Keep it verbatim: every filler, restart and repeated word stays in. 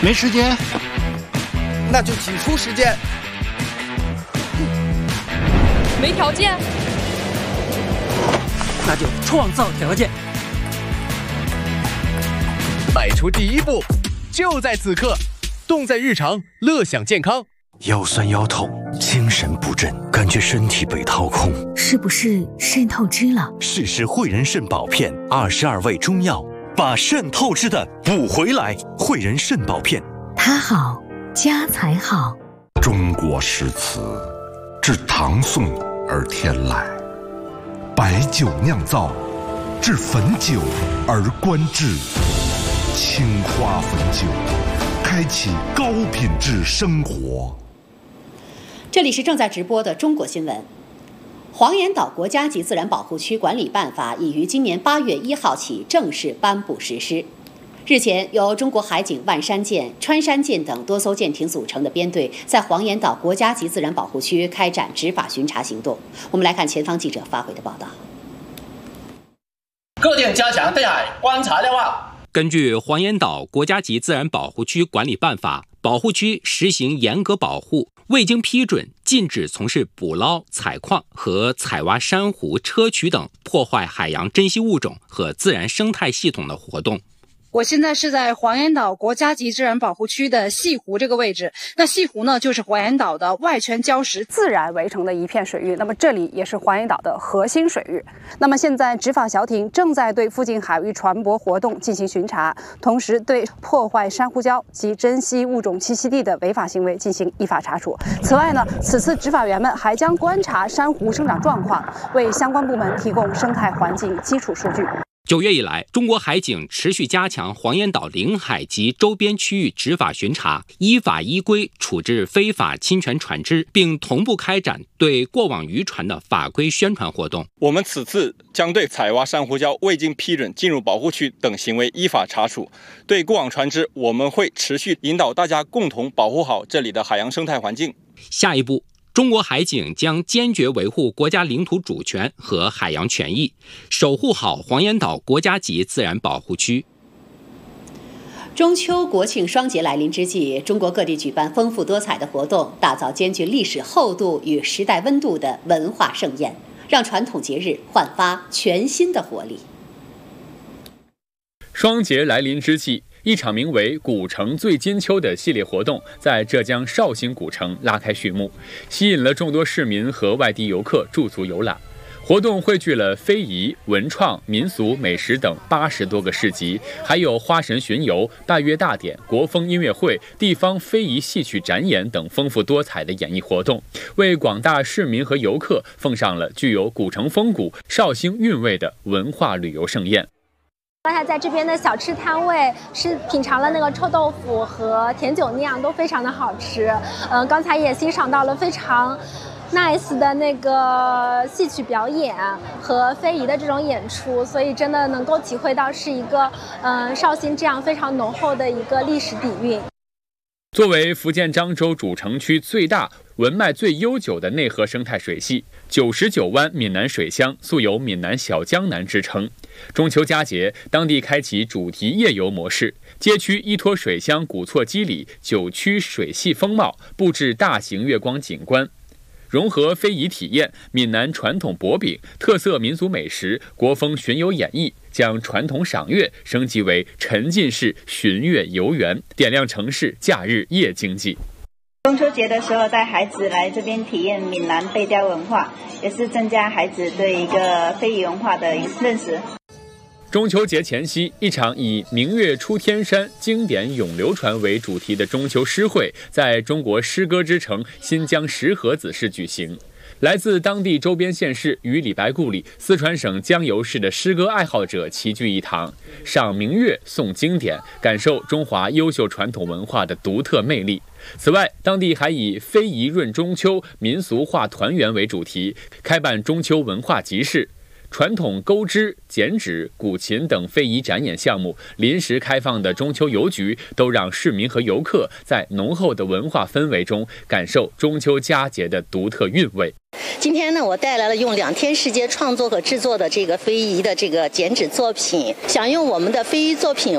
没时间， 那就挤出时间。 没条件， 那就创造条件。 迈出第一步，就在此刻，动在日常，乐享健康。 腰酸腰痛，精神不振，感觉身体被掏空， 是不是肾透支了？ 试试汇仁肾宝片，二十二味中药，把肾透支的补回来。汇仁肾宝片， 它好，家才好。 中国诗词，至唐宋而天来，白酒酿造，至汾酒而观致。青花汾酒，开启高品质生活。 这里是正在直播的中国新闻。黄岩岛国家级自然保护区管理办法已于今年八月一号起正式颁布实施。日前，由中国海警万山舰、穿山舰等多艘舰艇组成的编队，在黄岩岛国家级自然保护区开展执法巡查行动。我们来看前方记者发回的报道。 各舰加强对海观察瞭望。 根据黄岩岛国家级自然保护区管理办法，保护区实行严格保护，未经批准禁止从事捕捞、采矿和采挖珊瑚、砗磲等破坏海洋珍稀物种和自然生态系统的活动。 我现在是在黄岩岛国家级自然保护区的西湖这个位置。那西湖呢，就是黄岩岛的外圈礁石自然围成的一片水域。那么这里也是黄岩岛的核心水域。那么现在执法小艇正在对附近海域船舶活动进行巡查，同时对破坏珊瑚礁及珍稀物种栖息地的违法行为进行依法查处。此外呢，此次执法员们还将观察珊瑚生长状况，为相关部门提供生态环境基础数据。 九月以来，中国海警持续加强黄岩岛领海及周边区域执法巡查，依法依规处置非法侵权船只，并同步开展对过往渔船的法规宣传活动。 我们此次将对采挖珊瑚礁未经批准进入保护区等行为依法查处。对过往船只，我们会持续引导大家共同保护好这里的海洋生态环境。 下一步，中国海警将坚决维护国家领土主权和海洋权益，守护好黄岩岛国家级自然保护区。 中秋国庆双节来临之际，中国各地举办丰富多彩的活动，打造兼具历史厚度与时代温度的文化盛宴，让传统节日焕发全新的活力。 双节来临之际，一场名为“古城醉金秋”的系列活动在浙江绍兴古城拉开序幕，吸引了众多市民和外地游客驻足游览。活动汇聚了非遗、文创、民俗、美食等八十多个市集，还有花神巡游、拜月大典、国风音乐会、地方非遗戏曲展演等丰富多彩的演艺活动，为广大市民和游客奉上了具有古城风骨、绍兴韵味的文化旅游盛宴。 刚才在这边的小吃摊位是品尝了那个臭豆腐和甜酒酿，都非常的好吃。嗯、呃，刚才也欣赏到了非常 nice 的那个戏曲表演和非遗的这种演出，所以真的能够体会到是一个嗯、呃、绍兴这样非常浓厚的一个历史底蕴。 作为福建漳州主城区最大、文脉最悠久的内河生态水系，九十九湾闽南水乡素有闽南小江南之称。中秋佳节，当地开启主题夜游模式，街区依托水乡古厝基里九曲水系风貌，布置大型月光景观。融合非遗体验、闽南传统薄饼、特色民俗美食、国风巡游演绎，将传统赏月升级为沉浸式巡月游园，点亮城市假日夜经济。 中秋节的时候，带孩子来这边体验闽南背雕文化，也是增加孩子对一个非遗文化的认识。 中秋节前夕，一场以明月出天山、经典咏流传为主题的中秋诗会在中国诗歌之城新疆石河子市举行。来自当地周边县市与李白故里、四川省江油市的诗歌爱好者齐聚一堂，赏明月、诵经典，感受中华优秀传统文化的独特魅力。此外，当地还以非遗润中秋、民俗化团圆为主题，开办中秋文化集市。传统钩织、剪纸、古琴等非遗展演项目，临时开放的中秋邮局，都让市民和游客在浓厚的文化氛围中感受中秋佳节的独特韵味。 今天呢，我带来了用两天时间创作和制作的这个非遗的这个剪纸作品，想用我们的非遗作品